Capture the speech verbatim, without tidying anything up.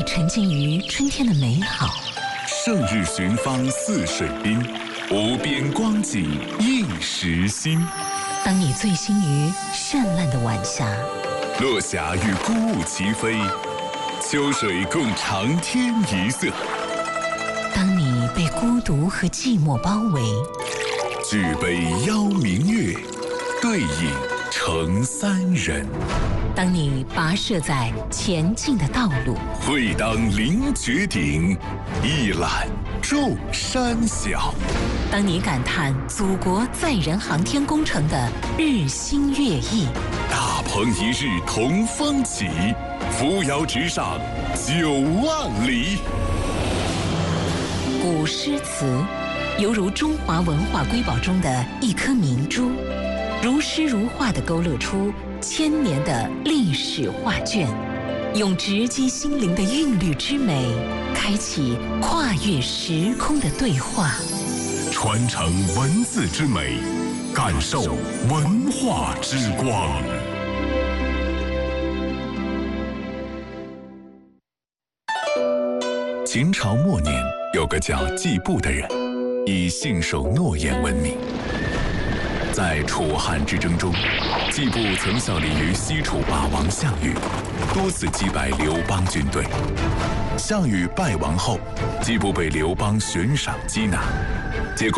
沉浸于春天的美好。 胜日寻芳泗水滨，无边光景映时新。 当你醉心于绚烂的晚霞， 落霞与孤鹜齐飞，秋水共长天一色。 当你被孤独和寂寞包围， 举杯邀明月，对影成三人。 当你跋涉在前进的道路， 会当凌绝顶，一览众山小。 当你感叹祖国载人航天工程的日新月异， 大鹏一日同风起，扶摇直上九万里。 古诗词犹如中华文化瑰宝中的一颗明珠，如诗如画地勾勒出千年的历史画卷，用直击心灵的韵律之美，开启跨越时空的对话。 传承文字之美，感受文化之光。 秦朝末年，有个叫季布的人，以信守诺言闻名。在楚汉之争中，季布曾效力于西楚霸王项羽，多次击败刘邦军队。项羽败亡后，季布被刘邦悬赏缉拿，结果